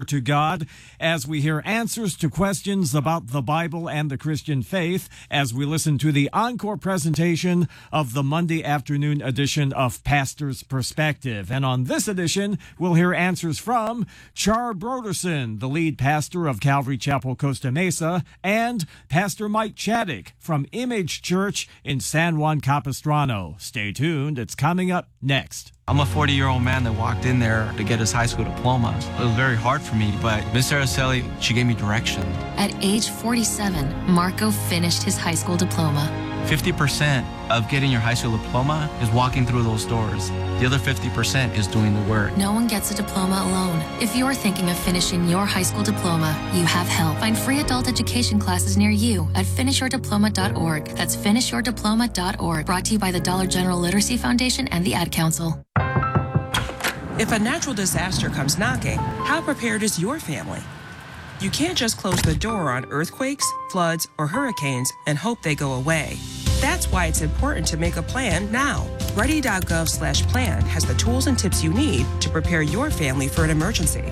to God as we hear answers to questions about the Bible and the Christian faith as we listen to the encore presentation of the Monday afternoon edition of Pastor's Perspective. And on this edition, we'll hear answers from Char Broderson, the lead pastor of Calvary Chapel, Costa Mesa, and Pastor Mike Chaddick from Image Church in San Juan Capistrano. Stay tuned. It's coming up next. I'm a 40-year-old man that walked in there to get his high school diploma. It was very hard for me, but Miss Araceli, she gave me direction. At age 47, Marco finished his high school diploma. 50% of getting your high school diploma is walking through those doors. The other 50% is doing the work. No one gets a diploma alone. If you're thinking of finishing your high school diploma, you have help. Find free adult education classes near you at finishyourdiploma.org. That's finishyourdiploma.org. Brought to you by the Dollar General Literacy Foundation and the Ad Council. If a natural disaster comes knocking, how prepared is your family? You can't just close the door on earthquakes, floods, or hurricanes and hope they go away. That's why it's important to make a plan now. Ready.gov/plan has the tools and tips you need to prepare your family for an emergency.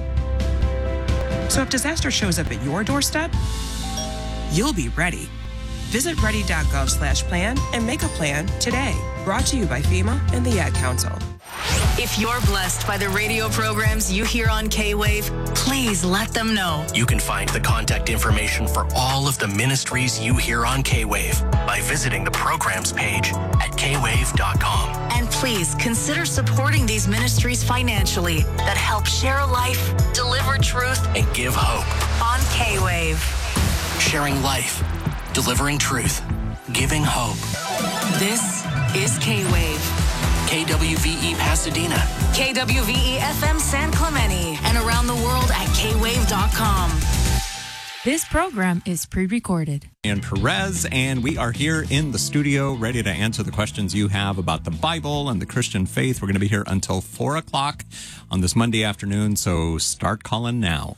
So if disaster shows up at your doorstep, you'll be ready. Visit ready.gov/plan and make a plan today. Brought to you by FEMA and the Ad Council. If you're blessed by the radio programs you hear on K-Wave, please let them know. You can find the contact information for all of the ministries you hear on K-Wave by visiting the programs page at kwave.com. And please consider supporting these ministries financially that help share life, deliver truth, and give hope. On K-Wave. Sharing life, delivering truth, giving hope. This is K-Wave. KWVE Pasadena, KWVE FM San Clemente, and around the world at kwave.com. This program is pre-recorded. And Perez, and we are here in the studio ready to answer the questions you have about the Bible and the Christian faith. We're going to be here until 4 o'clock on this Monday afternoon, so start calling now.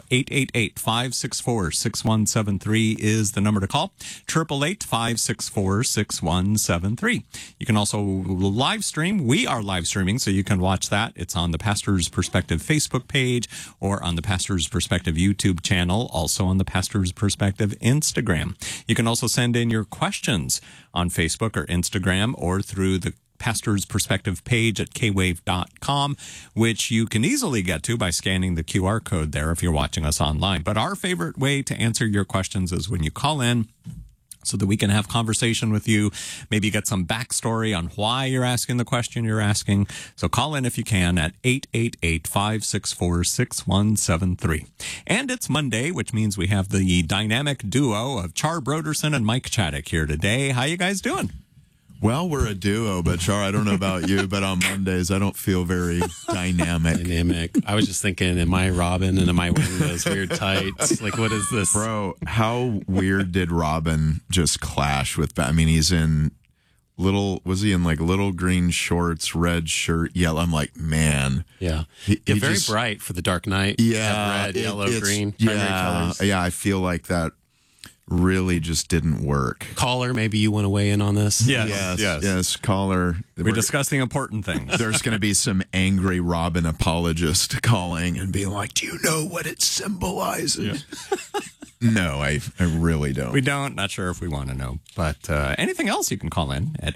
888-564-6173 is the number to call. 888-564-6173. You can also live stream. We are live streaming, so you can watch that. It's on the Pastor's Perspective Facebook page or on the Pastor's Perspective YouTube channel, also on the Pastor's Perspective Instagram. You can also send in your questions on Facebook or Instagram or through the Pastor's Perspective page at kwave.com, which you can easily get to by scanning the QR code there if you're watching us online. But our favorite way to answer your questions is when you call in, so that we can have conversation with you, maybe get some backstory on why you're asking the question you're asking. So call in if you can at 888-564-6173. And it's Monday, which means we have the dynamic duo of Char Broderson and Mike Chaddick here today. How you guys doing? Well, we're a duo, but Char, I don't know about you, but on Mondays, I don't feel very dynamic. I was just thinking, am I Robin and am I wearing those weird tights? Like, what is this? Bro, how weird did Robin just clash with, I mean, he's in was he in like little green shorts, red shirt, yellow? I'm like, man. Yeah. Very just, bright for the Dark Knight. Yeah. Red, yellow, green, primary colors. Yeah, I feel like that really just didn't work. Caller, maybe you want to weigh in on this? Yes, caller. We're discussing important things. There's going to be some angry Robin apologist calling and being like, do you know what it symbolizes? Yeah. No, I really don't. We don't. Not sure if we want to know. But anything else, you can call in at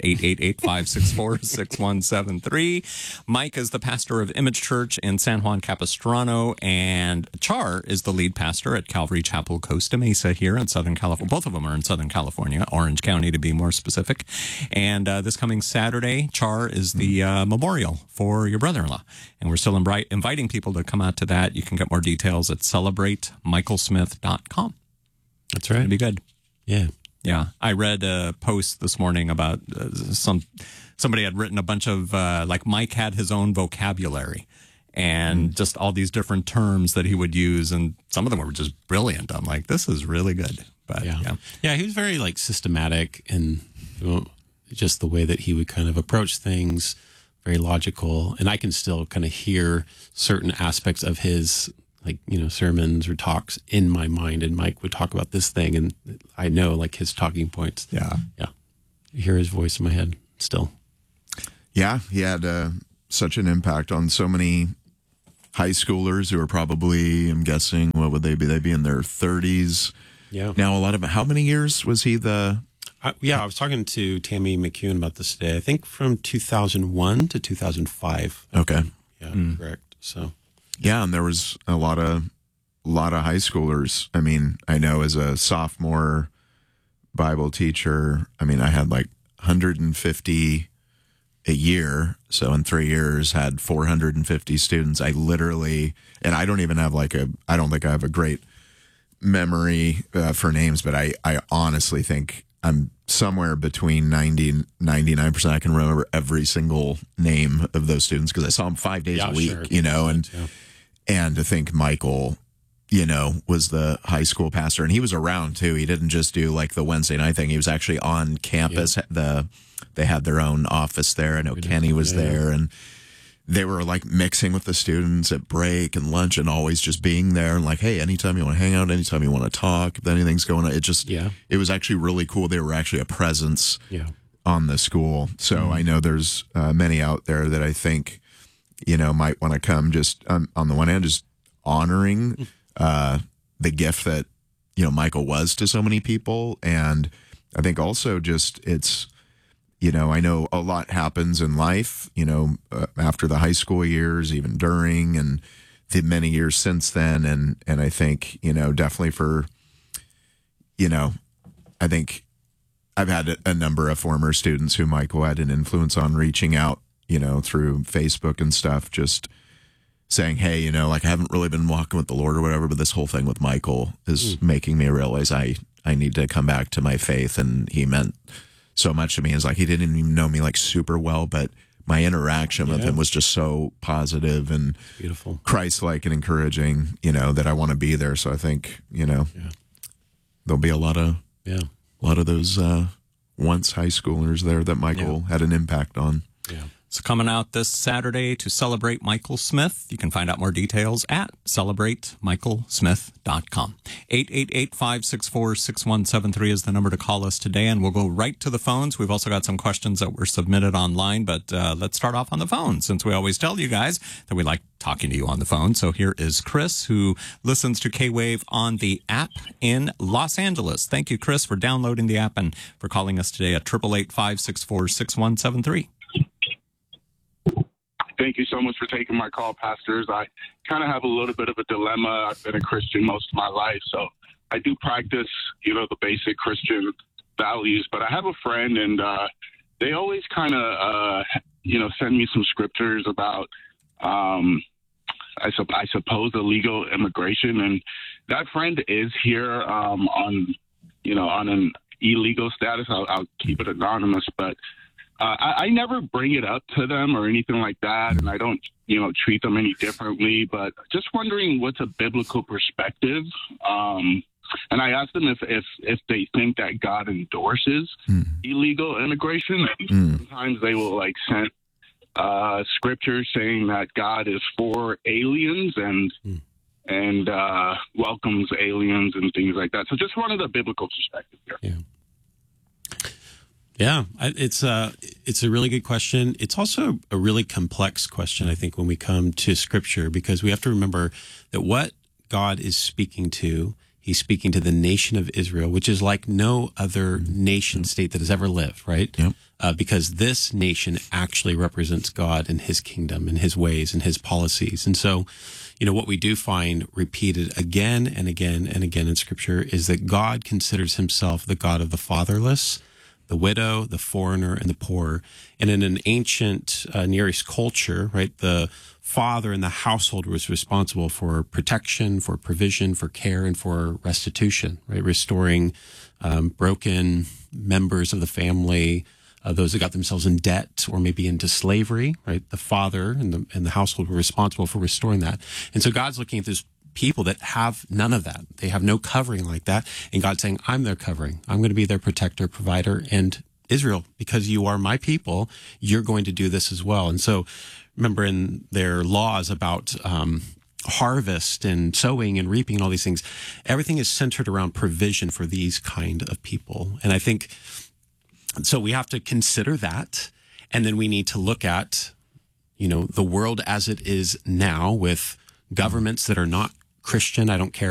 888-564-6173. Mike is the pastor of Image Church in San Juan Capistrano, and Char is the lead pastor at Calvary Chapel, Costa Mesa here in Southern California. Both of them are in Southern California, Orange County to be more specific. And this coming Saturday, Char is the memorial for your brother-in-law. And we're still inviting people to come out to that. You can get more details at celebrate.michaelsmith.com. That's right. It'd be good. Yeah. Yeah. I read a post this morning about somebody had written a bunch of, like Mike had his own vocabulary and just all these different terms that he would use. And some of them were just brilliant. I'm like, this is really good. But yeah, he was very like systematic and just the way that he would kind of approach things, very logical. And I can still kind of hear certain aspects of his sermons or talks in my mind, and Mike would talk about this thing, and I know like his talking points. Yeah. I hear his voice in my head still. Yeah, he had such an impact on so many high schoolers who are probably, I'm guessing, what would they be? They'd be in their 30s. Yeah. Now, a lot of, how many years was he the? I was talking to Tammy McEwen about this today. I think from 2001 to 2005. Okay. Yeah, correct. So. Yeah, and there was a lot of high schoolers. I mean, I know as a sophomore Bible teacher, I mean, I had like 150 a year. So in 3 years, had 450 students. I literally, and I don't even have I don't think I have a great memory for names, but I honestly think I'm somewhere between 90 and 99%. I can remember every single name of those students because I saw them 5 days a week, sure. And to think Michael, was the high school pastor, and he was around too. He didn't just do like the Wednesday night thing. He was actually on campus. Yeah. They had their own office there. I know Kenny was there, and they were like mixing with the students at break and lunch, and always just being there. And like, hey, anytime you want to hang out, anytime you want to talk, if anything's going on, it was actually really cool. They were actually a presence on the school. So I know there's many out there that I think might want to come. Just on the one hand, just honoring the gift that Michael was to so many people, and I think also just it's. I know a lot happens in life, after the high school years, even during, and the many years since then. And I think, definitely for, I think I've had a number of former students who Michael had an influence on reaching out, through Facebook and stuff, just saying, hey, I haven't really been walking with the Lord or whatever, but this whole thing with Michael is making me realize I need to come back to my faith. And he meant so much to me. It's like he didn't even know me like super well, but my interaction with him was just so positive and beautiful, Christ-like and encouraging, that I want to be there. So I think, there'll be a lot of those once high schoolers there that Michael had an impact on. Yeah. It's coming out this Saturday to celebrate Michael Smith. You can find out more details at celebratemichelSmith.com. 888-564-6173 is the number to call us today, and we'll go right to the phones. We've also got some questions that were submitted online, but let's start off on the phone, since we always tell you guys that we like talking to you on the phone. So here is Chris, who listens to K-Wave on the app in Los Angeles. Thank you, Chris, for downloading the app and for calling us today at 888-564-6173. Thank you so much for taking my call, pastors. I kind of have a little bit of a dilemma. I've been a Christian most of my life, so I do practice, the basic Christian values. But I have a friend, and they always kind of, send me some scriptures about, I suppose, illegal immigration. And that friend is here on an illegal status. I'll keep it anonymous, but I never bring it up to them or anything like that, and I don't, treat them any differently. But just wondering what's a biblical perspective. And I asked them if they think that God endorses illegal immigration. Sometimes they will send scripture saying that God is for aliens and welcomes aliens and things like that. So just wanted a biblical perspective here. Yeah. Yeah, it's a really good question. It's also a really complex question, I think, when we come to Scripture, because we have to remember that what God is speaking to, he's speaking to the nation of Israel, which is like no other nation state that has ever lived, right? Yep. Because this nation actually represents God and his kingdom and his ways and his policies. And so, what we do find repeated again and again and again in Scripture is that God considers himself the God of the fatherless, the widow, the foreigner, and the poor. And in an ancient Near East culture, right, the father in the household was responsible for protection, for provision, for care, and for restitution, right, restoring broken members of the family, those that got themselves in debt or maybe into slavery, right? The father and the household were responsible for restoring that. And so God's looking at this people that have none of that. They have no covering like that. And God's saying, I'm their covering. I'm going to be their protector, provider. And Israel, because you are my people, you're going to do this as well. And so remember in their laws about harvest and sowing and reaping and all these things, everything is centered around provision for these kind of people. And I think, so we have to consider that. And then we need to look at, the world as it is now with governments that are not Christian. I don't care